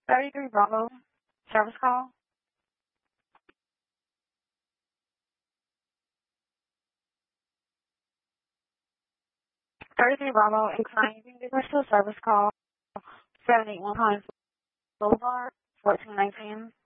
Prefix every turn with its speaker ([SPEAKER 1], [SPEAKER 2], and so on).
[SPEAKER 1] 33 Bravo, service call. 33 Bravo, inclining commercial service call, 781 Pines Boulevard, 1419.